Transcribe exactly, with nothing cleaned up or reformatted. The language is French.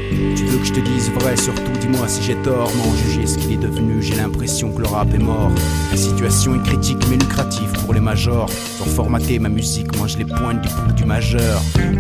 Tu veux que je te dise vrai, surtout dis-moi si j'ai tort. M'en juger ce qu'il est devenu, j'ai l'impression que le rap est mort. La situation est critique mais lucrative pour les majors. Ils ont formaté ma musique, moi je les pointe du bout du majeur.